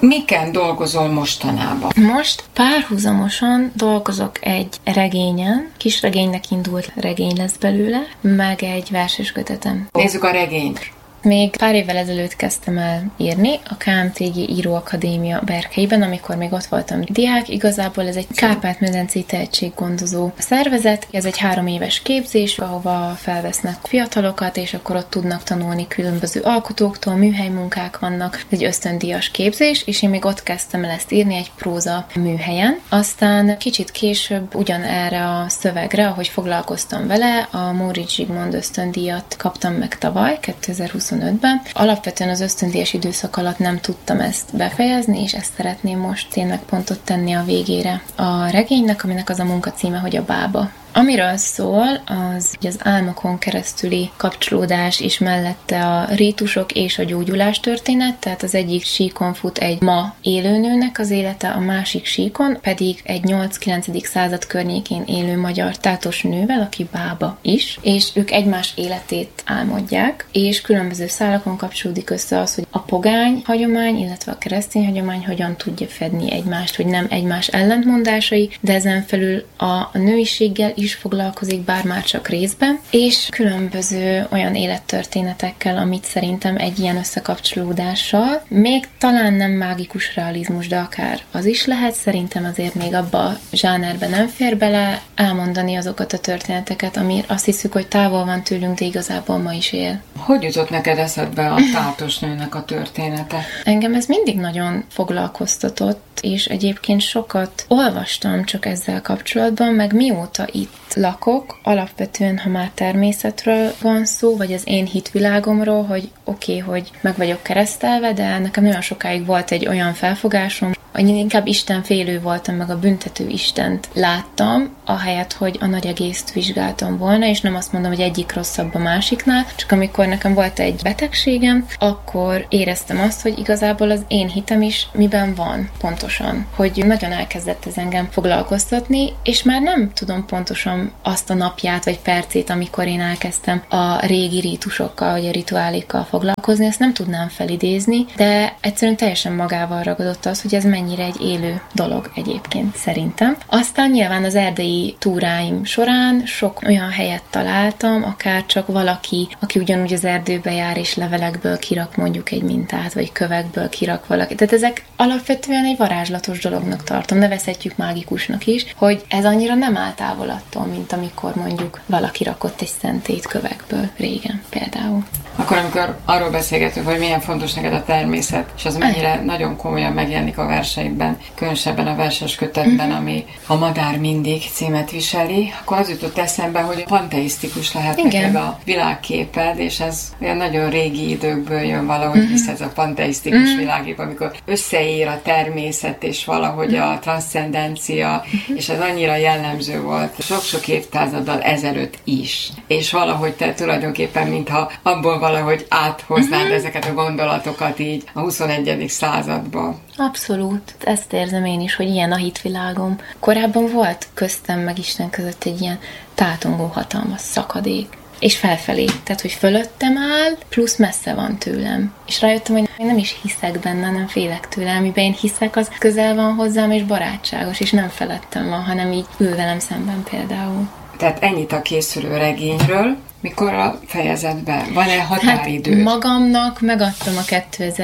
Miken dolgozol mostanában? Most párhuzamosan dolgozok egy regényen, kis regénynek indult regény lesz belőle, meg egy verses kötetem. Nézzük a regényt. Még pár évvel ezelőtt kezdtem el írni a KMTG Íróakadémia berkeiben, amikor még ott voltam diák. Igazából ez egy Kárpát-medencei tehetséggondozó szervezet. Ez egy 3 éves képzés, ahova felvesznek fiatalokat, és akkor ott tudnak tanulni különböző alkotóktól, műhelymunkák vannak. Ez egy ösztöndíjas képzés, és én még ott kezdtem el ezt írni egy próza műhelyen. Aztán kicsit később ugyanerre a szövegre, ahogy foglalkoztam vele, a Móricz Zsigmond ösztöndíjat kaptam meg tavaly, 2025-ben. Alapvetően az ösztöndíjas időszak alatt nem tudtam ezt befejezni, és ezt szeretném most tényleg pontot tenni a végére a regénynek, aminek az a munkacíme, hogy a bába. Amiről szól, az álmokon keresztüli kapcsolódás, és mellette a rítusok és a gyógyulás történet, tehát az egyik síkon fut egy ma élőnőnek az élete, a másik síkon pedig egy 8-9. század környékén élő magyar tátos nővel, aki bába is, és ők egymás életét álmodják, és különböző szálakon kapcsolódik össze az, hogy a pogány hagyomány, illetve a keresztény hagyomány hogyan tudja fedni egymást, hogy nem egymás ellentmondásai, de ezen felül a nőiséggel is foglalkozik, bár már csak részben, és különböző olyan élettörténetekkel, amit szerintem egy ilyen összekapcsolódással, még talán nem mágikus realizmus, de akár az is lehet, szerintem azért még abba a zsánerbe nem fér bele elmondani azokat a történeteket, ami azt hiszük, hogy távol van tőlünk, de igazából ma is él. Hogy jutott neked eszedbe a tátos nőnek a története? Engem ez mindig nagyon foglalkoztatott, és egyébként sokat olvastam csak ezzel kapcsolatban, meg mióta itt lakok, alapvetően, ha már természetről van szó, vagy az én hitvilágomról, hogy oké, hogy meg vagyok keresztelve, de nekem nagyon sokáig volt egy olyan felfogásom, hogy inkább istenfélő voltam, meg a büntető Istent láttam, ahelyett, hogy a nagy egészt vizsgáltam volna, és nem azt mondom, hogy egyik rosszabb a másiknál, csak amikor nekem volt egy betegségem, akkor éreztem azt, hogy igazából az én hitem is miben van pontosan, hogy nagyon elkezdett ez engem foglalkoztatni, és már nem tudom pontosan azt a napját vagy percét, amikor én elkezdtem a régi rítusokkal vagy a rituálékkal foglalkozni, ezt nem tudnám felidézni, de egyszerűen teljesen magával ragadott az, hogy ez mennyire egy élő dolog egyébként szerintem. Aztán nyilván az erdei túráim során sok olyan helyet találtam, akár csak valaki, aki ugyanúgy az erdőbe jár és levelekből kirak mondjuk egy mintát, vagy kövekből kirak valaki. Tehát ezek alapvetően egy varázslatos dolognak tartom, nevezhetjük mágikusnak is, hogy ez annyira nem áll távol attól, mint amikor mondjuk valaki rakott egy szentét kövekből régen például. Akkor amikor arról beszélgetünk, hogy milyen fontos neked a természet, és az mennyire nagyon komolyan megjelenik a verseidben, különösebben a verses kötetben, ami a Madár mindig címet viseli, akkor az jutott eszembe, hogy panteisztikus lehet neked a világképed, és ez olyan nagyon régi időkből jön valahogy vissza ez a panteisztikus világkép, amikor összeér a természet, és valahogy a transzcendencia, és ez annyira jellemző volt sok-sok évszázaddal ezelőtt is. És valahogy te tulajdonképpen, mintha abból valahogy áthoznád ezeket a gondolatokat így a 21. századba. Abszolút. Ezt érzem én is, hogy ilyen a hitvilágom. Korábban volt köztem meg Isten között egy ilyen tátongó hatalmas szakadék. És felfelé. Tehát, hogy fölöttem áll, plusz messze van tőlem. És rájöttem, hogy én nem is hiszek benne, nem félek tőle. Amiben én hiszek, az közel van hozzám, és barátságos, és nem felettem van, hanem így ül velem szemben például. Tehát ennyit a készülő regényről. Mikor a fejezed be? Van-e határidő? Hát magamnak megadtam a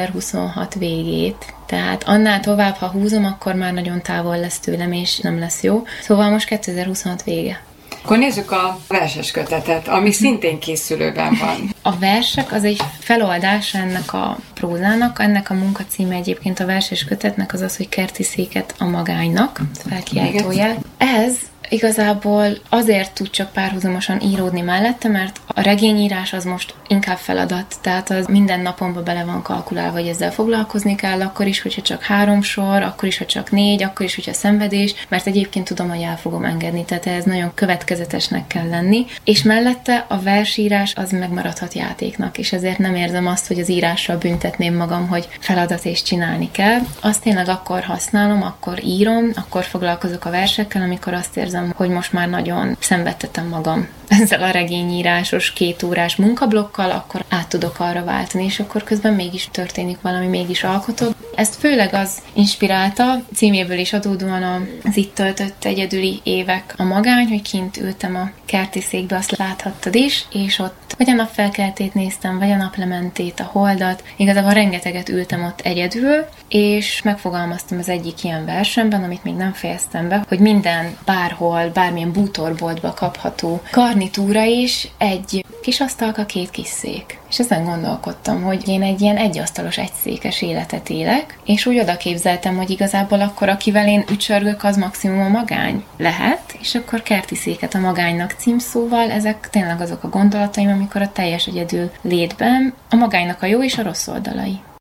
2026 végét. Tehát annál tovább, ha húzom, akkor már nagyon távol lesz tőlem, és nem lesz jó. Szóval most 2026 vége. Akkor nézzük a verses kötetet, ami szintén készülőben van. A versek az egy feloldása ennek a prózának, ennek a munkacíme egyébként a verses kötetnek az az, hogy Kerti széket a magánynak, felkiáltójel. Ez igazából azért tud csak párhuzamosan íródni mellette, mert a regényírás az most inkább feladat, tehát az minden napomba bele van kalkulálva, hogy ezzel foglalkozni kell, akkor is, hogyha csak 3 sor, akkor is, ha csak 4, akkor is, hogyha szenvedés, mert egyébként tudom, hogy el fogom engedni, tehát ez nagyon következetesnek kell lenni, és mellette a versírás az megmaradhat játéknak, és ezért nem érzem azt, hogy az írással büntetném magam, hogy feladat és csinálni kell. Azt tényleg akkor használom, akkor írom, akkor foglalkozok a versekkel, amikor azt érzem, hogy most már nagyon szenvedtetem magam ezzel a regényírásos 2 órás munkablokkal, akkor át tudok arra váltani, és akkor közben mégis történik valami, mégis alkotok. Ezt főleg az inspirálta, címéből is adódóan az itt töltött egyedüli évek a magány, hogy kint ültem a kerti székbe, azt láthattad is, és ott vagy a napfelkeltét néztem, vagy a naplementét, a holdat. Igazából rengeteget ültem ott egyedül, és megfogalmaztam az egyik ilyen versenben, amit még nem fejeztem be, hogy minden bárhol, bármilyen bútorboltba kapható garnitúra is egy kis asztalka, 2 kis szék. És ezen gondolkodtam, hogy én egy ilyen egyasztalos, egyszékes életet élek, és úgy oda képzeltem, hogy igazából akkor, akivel én ücsörgök, az maximum a magány lehet, és akkor kerti széket a magánynak címszóval, ezek tényleg azok a gondolataim, amikor a teljes egyedül létben a magánynak a jó és a rossz oldalai.